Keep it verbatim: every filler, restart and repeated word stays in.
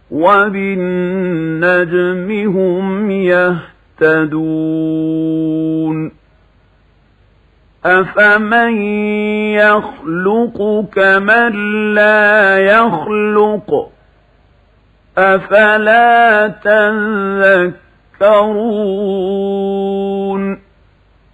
وبالنجم هم يهتدون أفمن يخلق كمن لا يخلق أفلا تذكرون